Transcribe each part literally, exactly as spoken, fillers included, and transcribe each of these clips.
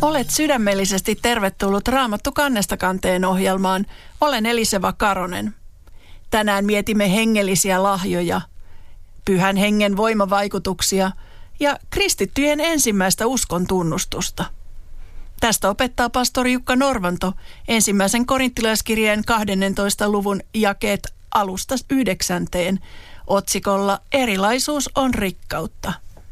Olet sydämellisesti tervetullut Raamattu kannesta kanteen ohjelmaan. Olen Eliseva Karonen. Tänään mietimme hengellisiä lahjoja, pyhän hengen voimavaikutuksia ja kristittyjen ensimmäistä uskon tunnustusta. Tästä opettaa pastori Jukka Norvanto ensimmäisen korinttilaiskirjeen kahdentoista luvun jakeet alusta yhdeksänteen otsikolla Erilaisuus on rikkautta.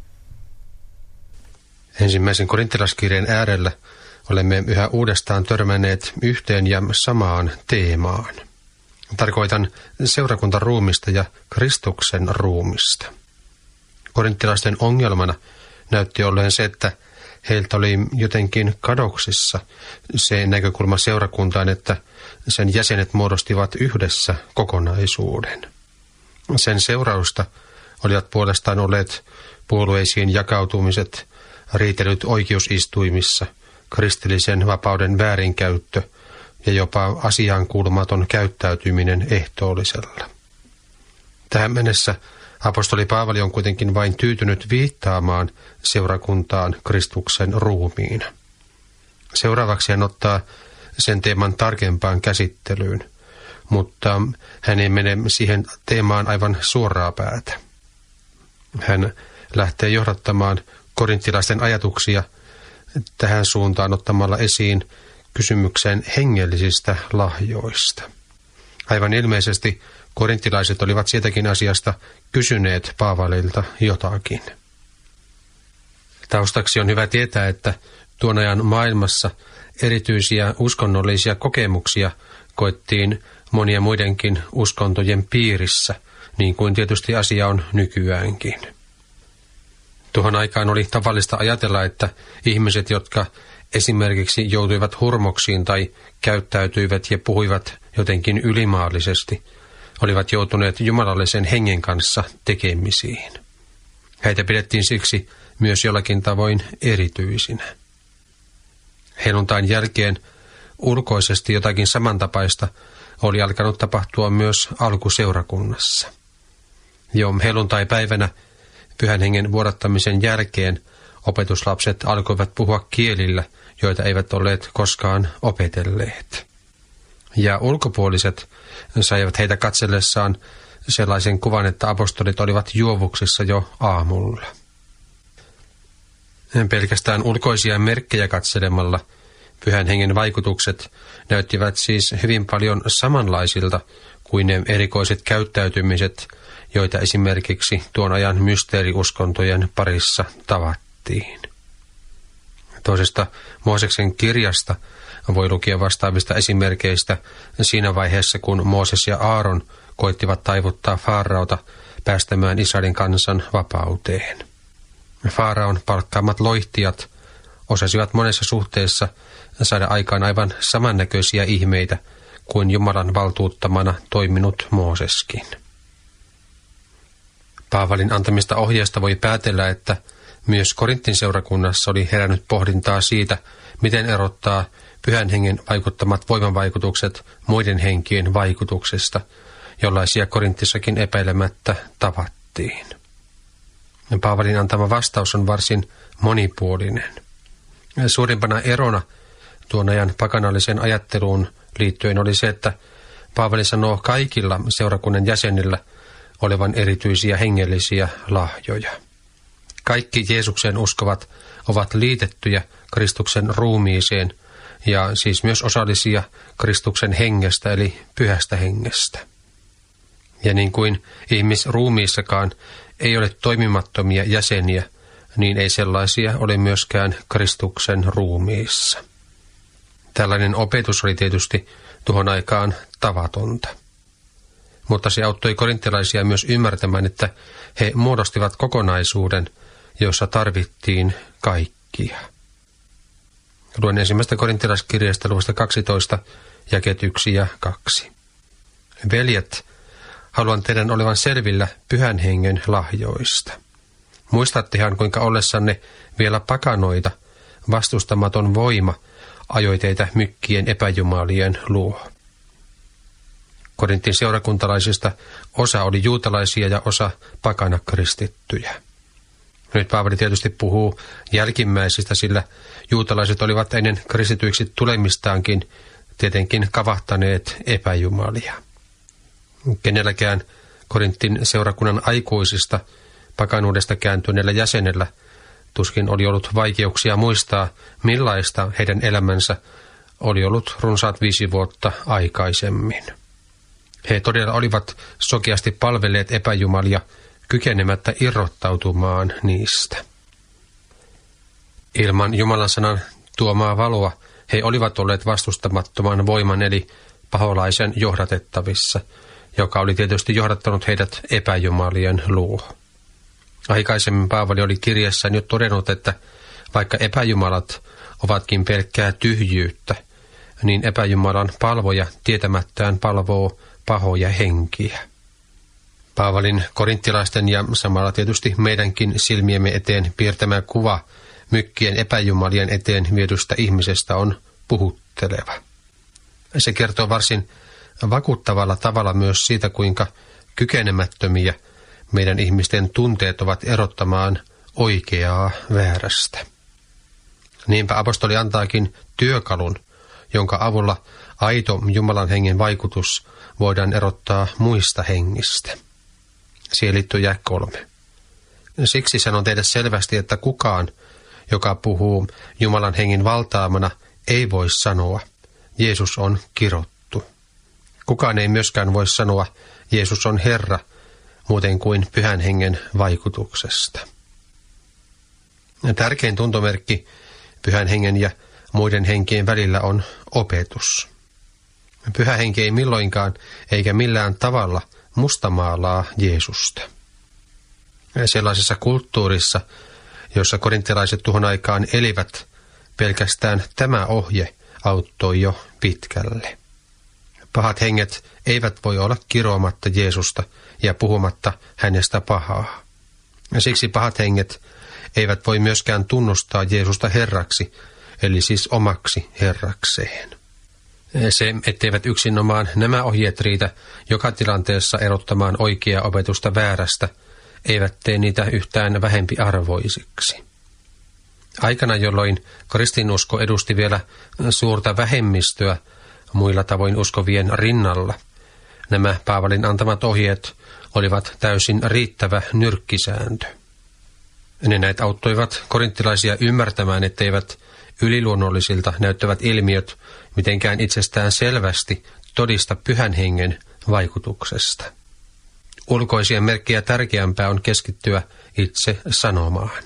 Ensimmäisen korinttilaiskirjeen äärellä olemme yhä uudestaan törmänneet yhteen ja samaan teemaan. Tarkoitan seurakuntaruumista ja Kristuksen ruumista. Korinttilaisten ongelmana näytti olleen se, että heiltä oli jotenkin kadoksissa se näkökulma seurakuntaan, että sen jäsenet muodostivat yhdessä kokonaisuuden. Sen seurausta olivat puolestaan olleet puolueisiin jakautumiset, riitelyt oikeusistuimissa, kristillisen vapauden väärinkäyttö ja jopa asiaan kuulumaton käyttäytyminen ehtoollisella. Tähän mennessä apostoli Paavali on kuitenkin vain tyytynyt viittaamaan seurakuntaan Kristuksen ruumiina. Seuraavaksi hän ottaa sen teeman tarkempaan käsittelyyn, mutta hän ei mene siihen teemaan aivan suoraa päätä. Hän lähtee johdattamaan korinttilaisten ajatuksia tähän suuntaan ottamalla esiin kysymyksen hengellisistä lahjoista. Aivan ilmeisesti korinttilaiset olivat siitäkin asiasta kysyneet Paavalilta jotakin. Taustaksi on hyvä tietää, että tuon ajan maailmassa erityisiä uskonnollisia kokemuksia koettiin monia muidenkin uskontojen piirissä, niin kuin tietysti asia on nykyäänkin. Tuohon aikaan oli tavallista ajatella, että ihmiset, jotka esimerkiksi joutuivat hurmoksiin tai käyttäytyivät ja puhuivat jotenkin ylimaallisesti, olivat joutuneet jumalallisen hengen kanssa tekemisiin. Heitä pidettiin siksi myös jollakin tavoin erityisinä. Helluntain jälkeen ulkoisesti jotakin samantapaista oli alkanut tapahtua myös alkuseurakunnassa. Jo helluntai-päivänä pyhän hengen vuodattamisen jälkeen opetuslapset alkoivat puhua kielillä, joita eivät olleet koskaan opetelleet. Ja ulkopuoliset saivat heitä katsellessaan sellaisen kuvan, että apostolit olivat juovuksissa jo aamulla. Pelkästään ulkoisia merkkejä katselemalla pyhän hengen vaikutukset näyttivät siis hyvin paljon samanlaisilta kuin ne erikoiset käyttäytymiset, joita esimerkiksi tuon ajan mysteeriuskontojen parissa tavattiin. Toisesta Mooseksen kirjasta voi lukea vastaavista esimerkkeistä siinä vaiheessa, kun Mooses ja Aaron koittivat taivuttaa Faaraota päästämään Israelin kansan vapauteen. Faaraon palkkaamat loihtijat osasivat monessa suhteessa saada aikaan aivan samannäköisiä ihmeitä kuin Jumalan valtuuttamana toiminut Mooseskin. Paavalin antamista ohjeista voi päätellä, että myös Korintin seurakunnassa oli herännyt pohdintaa siitä, miten erottaa pyhän hengen vaikuttamat voimanvaikutukset muiden henkien vaikutuksesta, jollaisia Korintissakin epäilemättä tavattiin. Paavalin antama vastaus on varsin monipuolinen. Suurimpana erona tuon ajan pakanalliseen ajatteluun liittyen oli se, että Paavali sanoo kaikilla seurakunnan jäsenillä olevan erityisiä hengellisiä lahjoja. Kaikki Jeesukseen uskovat ovat liitettyjä Kristuksen ruumiiseen ja siis myös osallisia Kristuksen hengestä eli pyhästä hengestä. Ja niin kuin ihmisruumiissakaan ei ole toimimattomia jäseniä, niin ei sellaisia ole myöskään Kristuksen ruumiissa. Tällainen opetus oli tietysti tuohon aikaan tavatonta. Mutta se auttoi korinttilaisia myös ymmärtämään, että he muodostivat kokonaisuuden, jossa tarvittiin kaikkia. Luen ensimmäistä korinttilaiskirjasta luvusta kaksitoista, jakeet yksi ja kaksi. Veljet, haluan teidän olevan selvillä pyhän hengen lahjoista. Muistattehan, kuinka ollessanne vielä pakanoita, vastustamaton voima ajoi teitä mykkien epäjumalien luo. Korintin seurakuntalaisista osa oli juutalaisia ja osa pakanakristittyjä. Nyt Paavali tietysti puhuu jälkimmäisistä, sillä juutalaiset olivat ennen kristityiksi tulemistaankin tietenkin kavahtaneet epäjumalia. Kenelläkään Korintin seurakunnan aikuisista pakanuudesta kääntyneellä jäsenellä tuskin oli ollut vaikeuksia muistaa, millaista heidän elämänsä oli ollut runsaat viisi vuotta aikaisemmin. He todella olivat sokeasti palvelleet epäjumalia, kykenemättä irrottautumaan niistä. Ilman Jumalan sanan tuomaa valoa he olivat olleet vastustamattoman voiman eli paholaisen johdatettavissa, joka oli tietysti johdattanut heidät epäjumalien luo. Aikaisemmin Paavali oli kirjassaan jo todennut, että vaikka epäjumalat ovatkin pelkkää tyhjyyttä, niin epäjumalan palvoja tietämättään palvoo pahoja henkiä. Paavalin korinttilaisten ja samalla tietysti meidänkin silmiemme eteen piirtämä kuva mykkien epäjumalien eteen viedystä ihmisestä on puhutteleva. Se kertoo varsin vakuuttavalla tavalla myös siitä, kuinka kykenemättömiä meidän ihmisten tunteet ovat erottamaan oikeaa väärästä. Niinpä apostoli antaakin työkalun, jonka avulla aito Jumalan hengen vaikutus voidaan erottaa muista hengistä. Siihen liittyy jae kolme. Siksi sanon teille selvästi, että kukaan, joka puhuu Jumalan hengen valtaamana, ei voi sanoa, Jeesus on kirottu. Kukaan ei myöskään voi sanoa, Jeesus on Herra, muuten kuin pyhän hengen vaikutuksesta. Tärkein tuntomerkki pyhän hengen ja muiden henkien välillä on opetus. Pyhä henki ei milloinkaan eikä millään tavalla mustamaalaa Jeesusta. Sellaisessa kulttuurissa, jossa korinttilaiset tuhon aikaan elivät, pelkästään tämä ohje auttoi jo pitkälle. Pahat henget eivät voi olla kiroamatta Jeesusta ja puhumatta hänestä pahaa. Siksi pahat henget eivät voi myöskään tunnustaa Jeesusta Herraksi, eli siis omaksi Herrakseen. Se, etteivät yksinomaan nämä ohjeet riitä joka tilanteessa erottamaan oikeaa opetusta väärästä, eivät tee niitä yhtään vähempi arvoisiksi. Aikana, jolloin kristinusko edusti vielä suurta vähemmistöä muilla tavoin uskovien rinnalla, nämä Paavalin antamat ohjeet olivat täysin riittävä nyrkkisääntö. Ne näet auttoivat korinttilaisia ymmärtämään, etteivät yliluonnollisilta näyttävät ilmiöt mitenkään itsestään selvästi todista pyhän hengen vaikutuksesta. Ulkoisia merkkejä tärkeämpää on keskittyä itse sanomaan.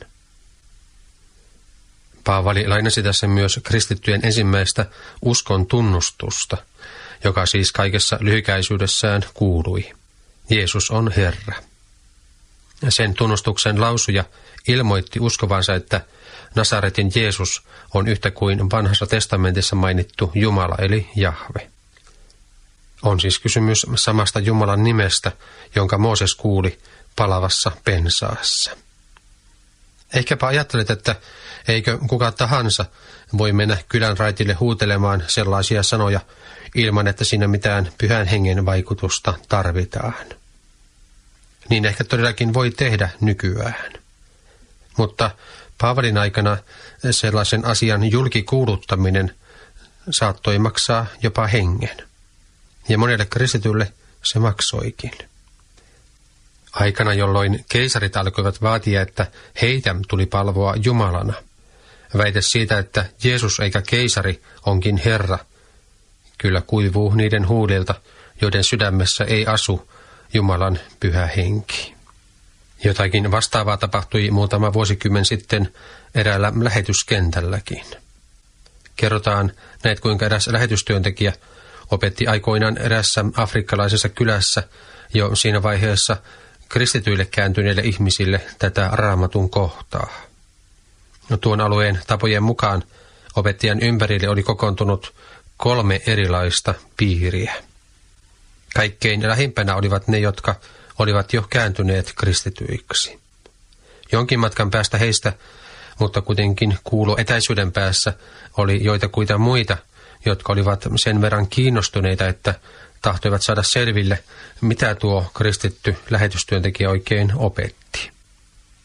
Paavali lainasi tässä myös kristittyjen ensimmäistä uskon tunnustusta, joka siis kaikessa lyhykäisyydessään kuului. Jeesus on Herra. Sen tunnustuksen lausuja ilmoitti uskovansa, että Nasaretin Jeesus on yhtä kuin vanhassa testamentissa mainittu Jumala eli Jahve. On siis kysymys samasta Jumalan nimestä, jonka Mooses kuuli palavassa pensaassa. Ehkäpä ajattelet, että eikö kuka tahansa voi mennä kylän raitille huutelemaan sellaisia sanoja ilman, että siinä mitään pyhän hengen vaikutusta tarvitaan. Niin ehkä todellakin voi tehdä nykyään. Mutta Paavalin aikana sellaisen asian julkikuuluttaminen saattoi maksaa jopa hengen. Ja monelle kristitylle se maksoikin. Aikana, jolloin keisarit alkoivat vaatia, että heitä tuli palvoa Jumalana. Väite siitä, että Jeesus eikä keisari onkin Herra, kyllä kuivuu niiden huulilta, joiden sydämessä ei asu Jumalan pyhä henki. Jotakin vastaavaa tapahtui muutama vuosikymmen sitten eräällä lähetyskentälläkin. Kerrotaan näet, kuinka eräs lähetystyöntekijä opetti aikoinaan erässä afrikkalaisessa kylässä jo siinä vaiheessa kristityille kääntyneille ihmisille tätä raamatun kohtaa. No, tuon alueen tapojen mukaan opettajan ympärille oli kokoontunut kolme erilaista piiriä. Kaikkein lähimpänä olivat ne, jotka olivat jo kääntyneet kristityiksi. Jonkin matkan päästä heistä, mutta kuitenkin kuulu etäisyyden päässä, oli joitakuita muita, jotka olivat sen verran kiinnostuneita, että tahtoivat saada selville, mitä tuo kristitty lähetystyöntekijä oikein opetti.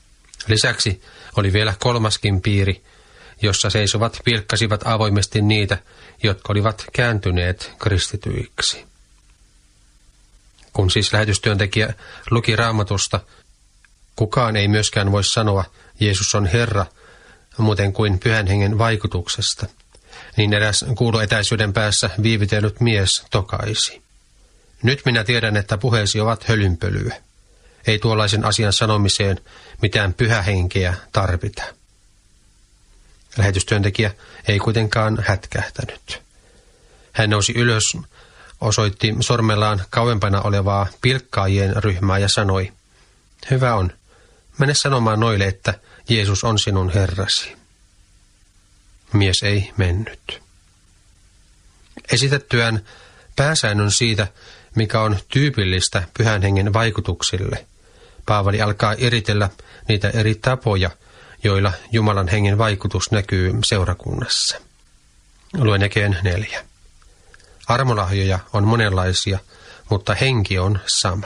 Lisäksi oli vielä kolmaskin piiri, jossa seisovat pilkkasivat avoimesti niitä, jotka olivat kääntyneet kristityiksi. Kun siis lähetystyöntekijä luki Raamatusta, kukaan ei myöskään voi sanoa, Jeesus on Herra, muuten kuin Pyhän Hengen vaikutuksesta, niin eräs kuuloetäisyyden päässä viivitellyt mies tokaisi. Nyt minä tiedän, että puheesi ovat hölynpölyä. Ei tuollaisen asian sanomiseen mitään pyhähenkeä tarvita. Lähetystyöntekijä ei kuitenkaan hätkähtänyt. Hän nousi ylös, osoitti sormellaan kauempana olevaa pilkkaajien ryhmää ja sanoi, hyvä on, mene sanomaan noille, että Jeesus on sinun Herrasi. Mies ei mennyt. Esitettyään pääsäännön siitä, mikä on tyypillistä Pyhän Hengen vaikutuksille, Paavali alkaa eritellä niitä eri tapoja, joilla Jumalan hengen vaikutus näkyy seurakunnassa. Luen jakeen neljä. Armolahjoja on monenlaisia, mutta henki on sama.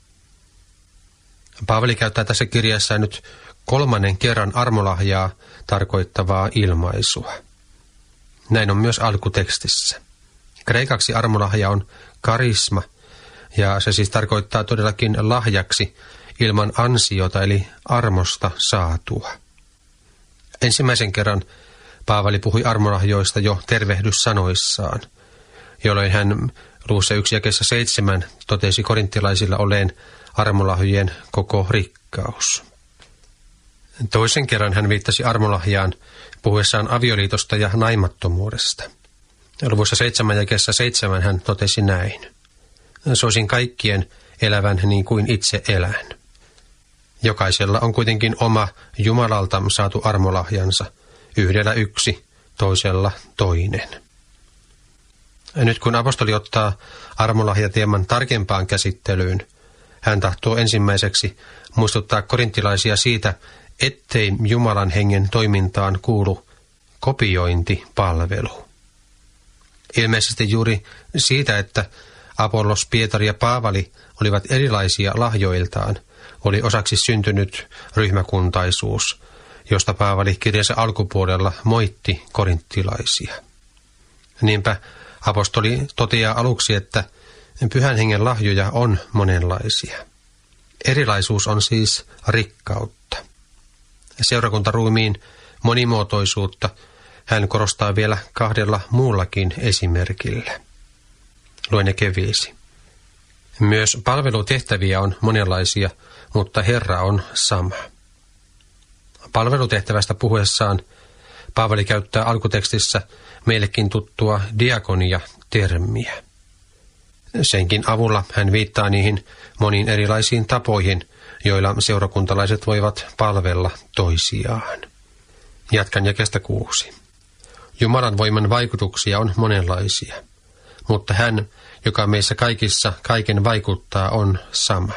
Paavali käyttää tässä kirjassa nyt kolmannen kerran armolahjaa tarkoittavaa ilmaisua. Näin on myös alkutekstissä. Kreikaksi armolahja on karisma, ja se siis tarkoittaa todellakin lahjaksi ilman ansiota eli armosta saatua. Ensimmäisen kerran Paavali puhui armolahjoista jo tervehdyssanoissaan, jolloin hän luvussa yksi jakeessa seitsemän totesi korinttilaisilla olleen armolahjojen koko rikkaus. Toisen kerran hän viittasi armolahjaan puhuessaan avioliitosta ja naimattomuudesta. Luvussa seitsemän jakeessa seitsemän hän totesi näin. Soisin kaikkien elävän niin kuin itse elän. Jokaisella on kuitenkin oma Jumalalta saatu armolahjansa, yhdellä yksi, toisella toinen. Nyt kun apostoli ottaa armolahjateeman tarkempaan käsittelyyn, hän tahtoo ensimmäiseksi muistuttaa korinttilaisia siitä, ettei Jumalan hengen toimintaan kuulu kopiointipalvelu. Ilmeisesti juuri siitä, että Apollos, Pietari ja Paavali olivat erilaisia lahjoiltaan, oli osaksi syntynyt ryhmäkuntaisuus, josta Paavali kirjansa alkupuolella moitti korinttilaisia. Niinpä apostoli toteaa aluksi, että Pyhän Hengen lahjoja on monenlaisia. Erilaisuus on siis rikkautta. Seurakuntaruumiin monimuotoisuutta hän korostaa vielä kahdella muullakin esimerkillä. Luen jake viisi. Myös palvelutehtäviä on monenlaisia, mutta Herra on sama. Palvelutehtävästä puhuessaan Paavali käyttää alkutekstissä meillekin tuttua diakonia-termiä. Senkin avulla hän viittaa niihin moniin erilaisiin tapoihin, joilla seurakuntalaiset voivat palvella toisiaan. Jatkan jakeesta kuusi. Jumalan voiman vaikutuksia on monenlaisia, mutta hän, joka meissä kaikissa kaiken vaikuttaa, on sama.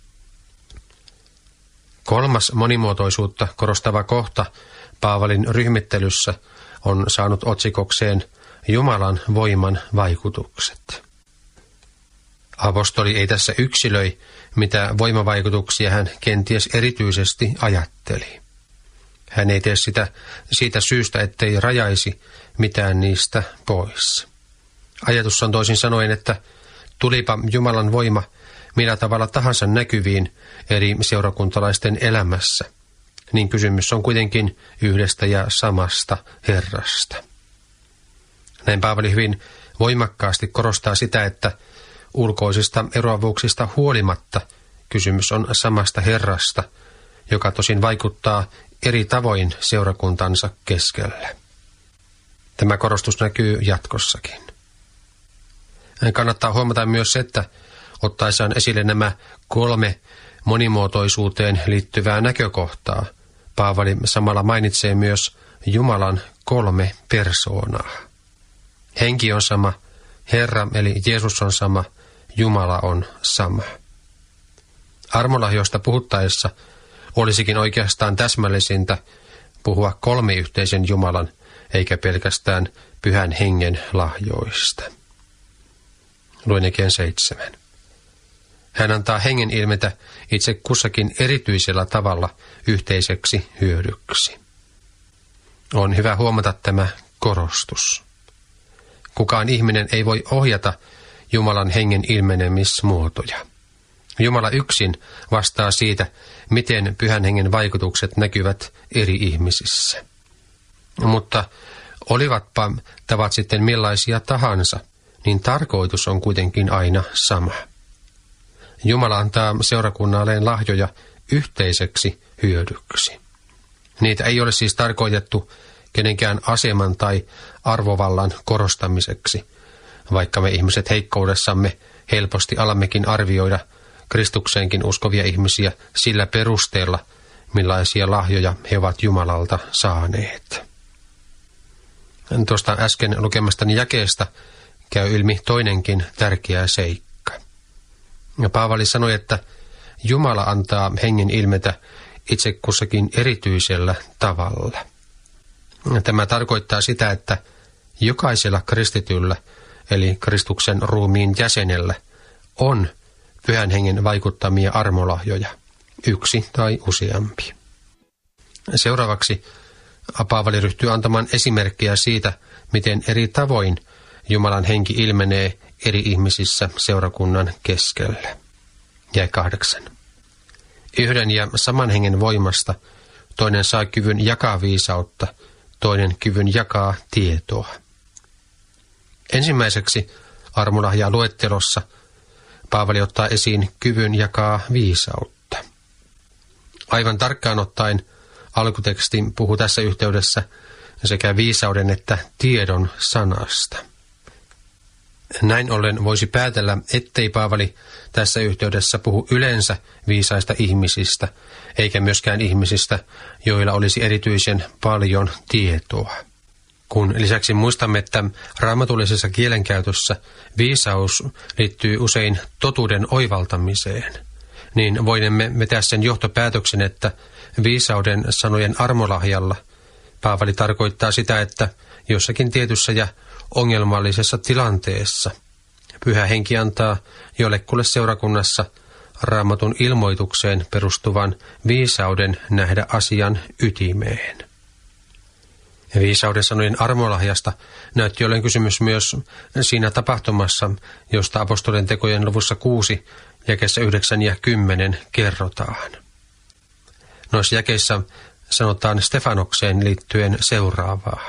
Kolmas monimuotoisuutta korostava kohta Paavalin ryhmittelyssä on saanut otsikokseen Jumalan voiman vaikutukset. Apostoli ei tässä yksilöi, mitä voimavaikutuksia hän kenties erityisesti ajatteli. Hän ei tee sitä siitä syystä, ettei rajaisi mitään niistä pois. Ajatus on toisin sanoen, että tulipa Jumalan voima millä tavalla tahansa näkyviin eri seurakuntalaisten elämässä, niin kysymys on kuitenkin yhdestä ja samasta Herrasta. Näin Paavali hyvin voimakkaasti korostaa sitä, että ulkoisista eroavuuksista huolimatta kysymys on samasta Herrasta, joka tosin vaikuttaa eri tavoin seurakuntansa keskellä. Tämä korostus näkyy jatkossakin. Kannattaa huomata myös se, että ottaessaan esille nämä kolme monimuotoisuuteen liittyvää näkökohtaa, Paavali samalla mainitsee myös Jumalan kolme persoonaa. Henki on sama, Herra eli Jeesus on sama, Jumala on sama. Armolahjoista puhuttaessa olisikin oikeastaan täsmällisintä puhua kolmiyhteisen Jumalan, eikä pelkästään Pyhän Hengen lahjoista. Luen jakeen seitsemän. Hän antaa hengen ilmetä itse kussakin erityisellä tavalla yhteiseksi hyödyksi. On hyvä huomata tämä korostus. Kukaan ihminen ei voi ohjata Jumalan hengen ilmenemismuotoja. Jumala yksin vastaa siitä, miten pyhän hengen vaikutukset näkyvät eri ihmisissä. Mutta olivatpa tavat sitten millaisia tahansa, niin tarkoitus on kuitenkin aina sama. Jumala antaa seurakunnalleen lahjoja yhteiseksi hyödyksi. Niitä ei ole siis tarkoitettu kenenkään aseman tai arvovallan korostamiseksi, vaikka me ihmiset heikkoudessamme helposti alammekin arvioida Kristukseenkin uskovia ihmisiä sillä perusteella, millaisia lahjoja he ovat Jumalalta saaneet. Tuosta äsken lukemastani jakeesta käy ilmi toinenkin tärkeä seikka. Paavali sanoi, että Jumala antaa hengen ilmetä itse kussakin erityisellä tavalla. Tämä tarkoittaa sitä, että jokaisella kristityllä, eli Kristuksen ruumiin jäsenellä, on pyhän hengen vaikuttamia armolahjoja, yksi tai useampi. Seuraavaksi Paavali ryhtyy antamaan esimerkkejä siitä, miten eri tavoin Jumalan henki ilmenee eri ihmisissä seurakunnan keskellä. Jae kahdeksan. Yhden ja saman hengen voimasta toinen saa kyvyn jakaa viisautta, toinen kyvyn jakaa tietoa. Ensimmäiseksi armolahjaa luettelossa Paavali ottaa esiin kyvyn jakaa viisautta. Aivan tarkkaan ottaen alkuteksti puhuu tässä yhteydessä sekä viisauden että tiedon sanasta. Näin ollen voisi päätellä, ettei Paavali tässä yhteydessä puhu yleensä viisaista ihmisistä, eikä myöskään ihmisistä, joilla olisi erityisen paljon tietoa. Kun lisäksi muistamme, että raamatullisessa kielenkäytössä viisaus liittyy usein totuuden oivaltamiseen, niin voimme vetää sen johtopäätöksen, että viisauden sanojen armolahjalla Paavali tarkoittaa sitä, että jossakin tietyssä ja ongelmallisessa tilanteessa Pyhä Henki antaa jollekulle seurakunnassa Raamatun ilmoitukseen perustuvan viisauden nähdä asian ytimeen. Viisauden sanojen armolahjasta näytti ollen kysymys myös siinä tapahtumassa, josta apostolien tekojen luvussa kuusi, jakeessa yhdeksän ja kymmenen kerrotaan. Noissa jakeissa sanotaan Stefanokseen liittyen seuraavaa.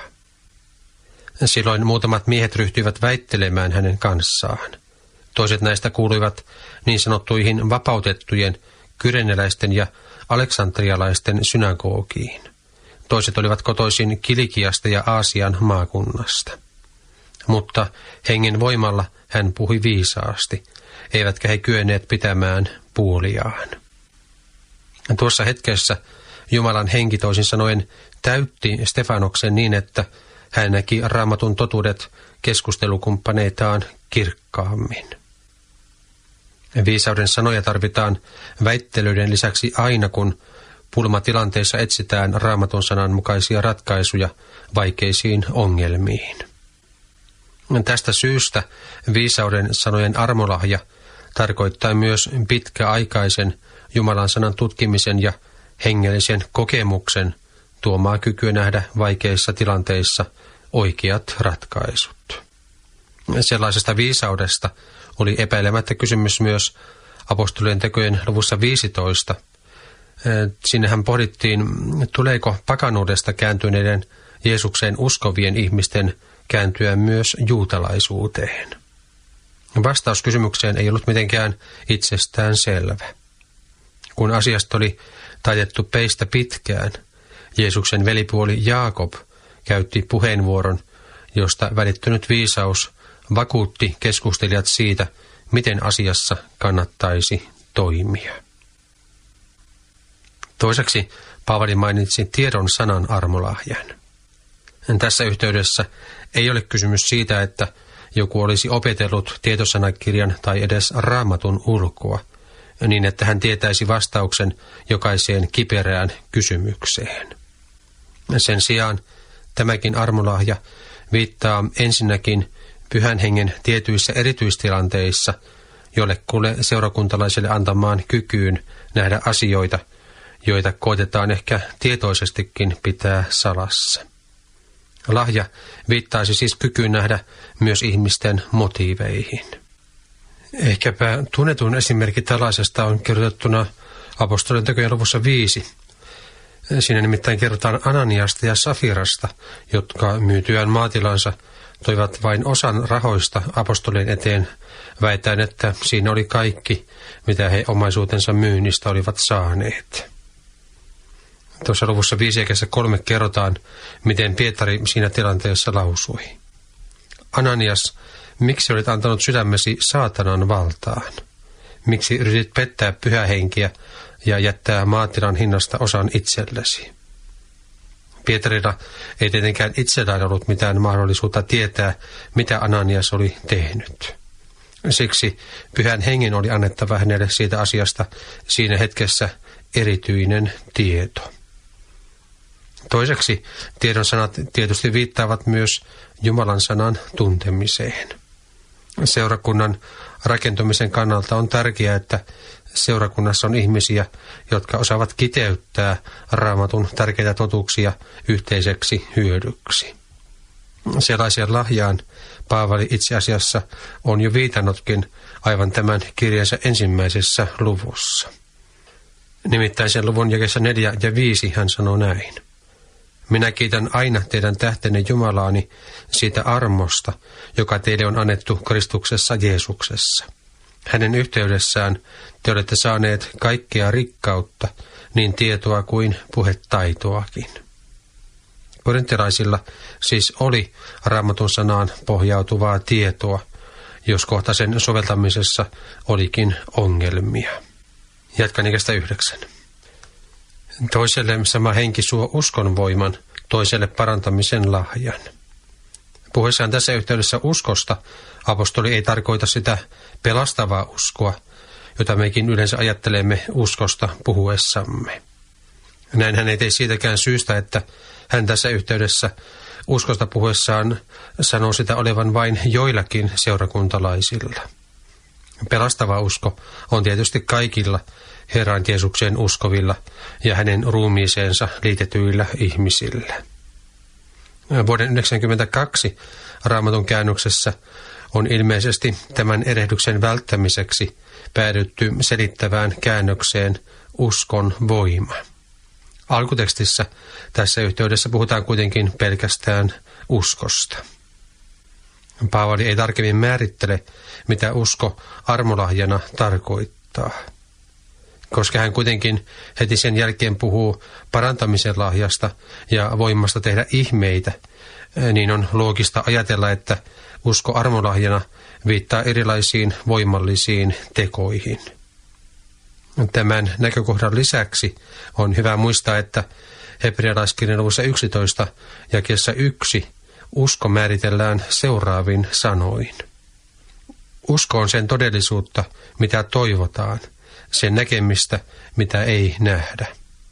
Silloin muutamat miehet ryhtyivät väittelemään hänen kanssaan. Toiset näistä kuuluivat niin sanottuihin vapautettujen kyreneläisten ja aleksantrialaisten synagogiin. Toiset olivat kotoisin Kilikiasta ja Aasian maakunnasta. Mutta hengen voimalla hän puhui viisaasti, eivätkä he kyenneet pitämään puoliaan. Tuossa hetkessä Jumalan henki toisin sanoen täytti Stefanoksen niin, että hän näki Raamatun totuudet keskustelukumppaneitaan kirkkaammin. Viisauden sanoja tarvitaan väittelyiden lisäksi aina, kun pulmatilanteissa etsitään Raamatun sanan mukaisia ratkaisuja vaikeisiin ongelmiin. Tästä syystä viisauden sanojen armolahja tarkoittaa myös pitkäaikaisen Jumalan sanan tutkimisen ja hengellisen kokemuksen tuomaa kykyä nähdä vaikeissa tilanteissa oikeat ratkaisut. Sellaisesta viisaudesta oli epäilemättä kysymys myös apostolien tekojen luvussa viisitoista. Sinnehän pohdittiin, tuleeko pakanuudesta kääntyneiden Jeesukseen uskovien ihmisten kääntyä myös juutalaisuuteen. Vastaus kysymykseen ei ollut mitenkään itsestään selvä. Kun asiasta oli taitettu peistä pitkään, Jeesuksen velipuoli Jaakob käytti puheenvuoron, josta välittynyt viisaus vakuutti keskustelijat siitä, miten asiassa kannattaisi toimia. Toiseksi Paavali mainitsi tiedon sanan armolahjan. Tässä yhteydessä ei ole kysymys siitä, että joku olisi opetellut tietosanakirjan tai edes Raamatun ulkoa, niin että hän tietäisi vastauksen jokaiseen kiperään kysymykseen. Sen sijaan tämäkin armolahja viittaa ensinnäkin Pyhän Hengen tietyissä erityistilanteissa jollekulle seurakuntalaiselle antamaan kykyyn nähdä asioita, joita koetetaan ehkä tietoisestikin pitää salassa. Lahja viittaisi siis kykyyn nähdä myös ihmisten motiiveihin. Ehkäpä tunnetun esimerkki tällaisesta on kirjoitettuna apostolien tekojen luvussa viisi. Siinä nimittäin kerrotaan Ananiasta ja Safirasta, jotka myytyään maatilansa toivat vain osan rahoista apostolien eteen, väittäen, että siinä oli kaikki, mitä he omaisuutensa myynnistä olivat saaneet. Tuossa luvussa viisi ja kolme kerrotaan, miten Pietari siinä tilanteessa lausui. Ananias, miksi olit antanut sydämesi saatanan valtaan? Miksi yritit pettää pyhähenkiä ja jättää maatilan hinnasta osan itsellesi? Pietarilla ei tietenkään itsellään ollut mitään mahdollisuutta tietää, mitä Ananias oli tehnyt. Siksi pyhän hengen oli annettava hänelle siitä asiasta siinä hetkessä erityinen tieto. Toiseksi tiedon sanat tietysti viittaavat myös Jumalan sanan tuntemiseen. Seurakunnan rakentumisen kannalta on tärkeää, että seurakunnassa on ihmisiä, jotka osaavat kiteyttää Raamatun tärkeitä totuuksia yhteiseksi hyödyksi. Sellaisen lahjaan Paavali itse asiassa on jo viitannutkin aivan tämän kirjansa ensimmäisessä luvussa. Nimittäin sen luvun jakeessa neljä ja viisi hän sanoo näin. Minä kiitän aina teidän tähtenne Jumalaani siitä armosta, joka teille on annettu Kristuksessa Jeesuksessa. Hänen yhteydessään te olette saaneet kaikkea rikkautta, niin tietoa kuin puhetaitoakin. Korinttilaisilla siis oli Raamatun sanaan pohjautuvaa tietoa, jos kohta sen soveltamisessa olikin ongelmia. Jatkan ikästä yhdeksän. Toiselle sama henki suo uskon voiman, toiselle parantamisen lahjan. Puhuessaan tässä yhteydessä uskosta, apostoli ei tarkoita sitä pelastavaa uskoa, jota mekin yleensä ajattelemme uskosta puhuessamme. Näin hän ei tee siitäkään syystä, että hän tässä yhteydessä uskosta puhuessaan sanoo sitä olevan vain joillakin seurakuntalaisilla. Pelastava usko on tietysti kaikilla Herran Jeesukseen uskovilla ja hänen ruumiiseensa liitetyillä ihmisillä. Vuoden yhdeksänkymmentäkaksi Raamatun käännöksessä on ilmeisesti tämän erehdyksen välttämiseksi päädytty selittävään käännökseen uskon voima. Alkutekstissä tässä yhteydessä puhutaan kuitenkin pelkästään uskosta. Paavali ei tarkemmin määrittele, mitä usko armolahjana tarkoittaa. Koska hän kuitenkin heti sen jälkeen puhuu parantamisen lahjasta ja voimasta tehdä ihmeitä, niin on loogista ajatella, että usko armolahjana viittaa erilaisiin voimallisiin tekoihin. Tämän näkökohdan lisäksi on hyvä muistaa, että hebrealaiskirjan luvussa yksitoista jakeessa yksi usko määritellään seuraavin sanoin. Usko on sen todellisuutta, mitä toivotaan, sen näkemistä, mitä ei nähdä.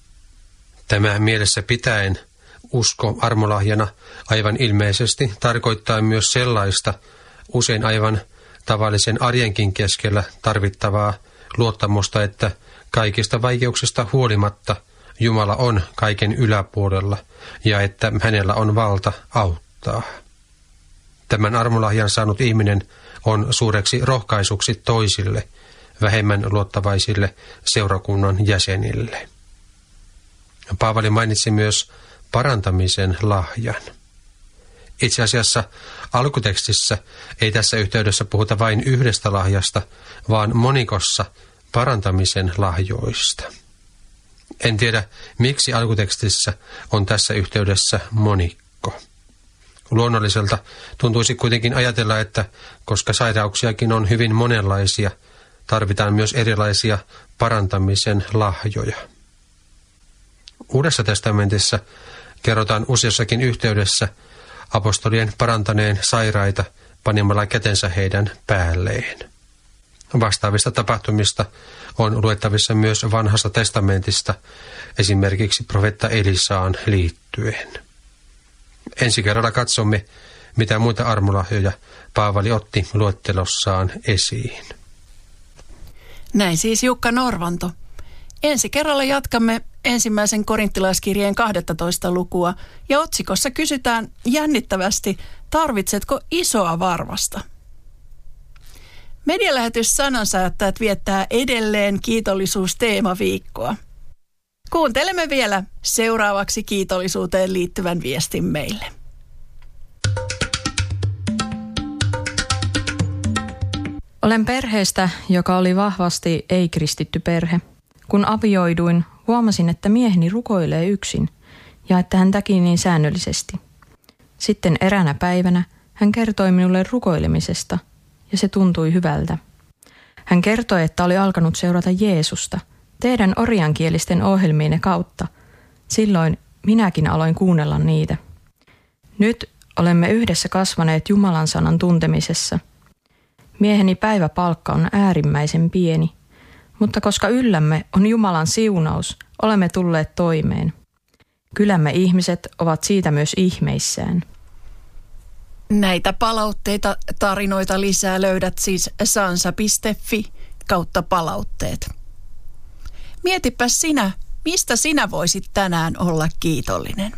Tämä mielessä pitäen usko armolahjana aivan ilmeisesti tarkoittaa myös sellaista, usein aivan tavallisen arjenkin keskellä tarvittavaa luottamusta, että kaikista vaikeuksista huolimatta Jumala on kaiken yläpuolella ja että hänellä on valta auttaa. Tämän armolahjan saanut ihminen on suureksi rohkaisuksi toisille, vähemmän luottavaisille seurakunnan jäsenille. Paavali mainitsi myös parantamisen lahjan. Itse asiassa alkutekstissä ei tässä yhteydessä puhuta vain yhdestä lahjasta, vaan monikossa parantamisen lahjoista. En tiedä, miksi alkutekstissä on tässä yhteydessä monikko. Luonnolliselta tuntuisi kuitenkin ajatella, että koska sairauksiakin on hyvin monenlaisia, tarvitaan myös erilaisia parantamisen lahjoja. Uudessa testamentissa kerrotaan useassakin yhteydessä apostolien parantaneen sairaita panemalla kätensä heidän päälleen. Vastaavista tapahtumista on luettavissa myös vanhasta testamentista, esimerkiksi profeetta Elisaan liittyen. Ensi kerralla katsomme, mitä muita armolahjoja Paavali otti luettelossaan esiin. Näin siis Jukka Norvanto. Ensi kerralla jatkamme ensimmäisen korinttilaiskirjeen kaksitoista lukua ja otsikossa kysytään jännittävästi, tarvitsetko isoa varvasta? Medialähetys Sanansäättäjät viettää edelleen kiitollisuusteemaviikkoa. Kuuntelemme vielä seuraavaksi kiitollisuuteen liittyvän viestin meille. Olen perheestä, joka oli vahvasti ei-kristitty perhe. Kun avioiduin, huomasin, että mieheni rukoilee yksin ja että hän teki niin säännöllisesti. Sitten eräänä päivänä hän kertoi minulle rukoilemisesta ja se tuntui hyvältä. Hän kertoi, että oli alkanut seurata Jeesusta teidän orjankielisten ohjelmienne kautta. Silloin minäkin aloin kuunnella niitä. Nyt olemme yhdessä kasvaneet Jumalan sanan tuntemisessa. Mieheni päiväpalkka on äärimmäisen pieni, mutta koska yllämme on Jumalan siunaus, olemme tulleet toimeen. Kylämme ihmiset ovat siitä myös ihmeissään. Näitä palautteita, tarinoita lisää löydät siis sansa piste fi kautta palautteet. Mietipä sinä, mistä sinä voisit tänään olla kiitollinen.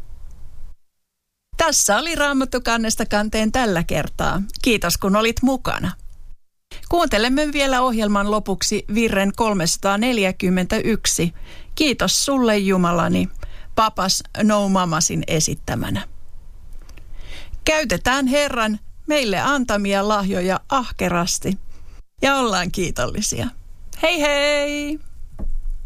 Tässä oli Raamattu kannesta kanteen tällä kertaa. Kiitos kun olit mukana. Kuuntelemme vielä ohjelman lopuksi virren kolmesataaneljäkymmentäyksi. Kiitos sulle Jumalani, Papas No Mamasin esittämänä. Käytetään Herran meille antamia lahjoja ahkerasti ja ollaan kiitollisia. Hei hei!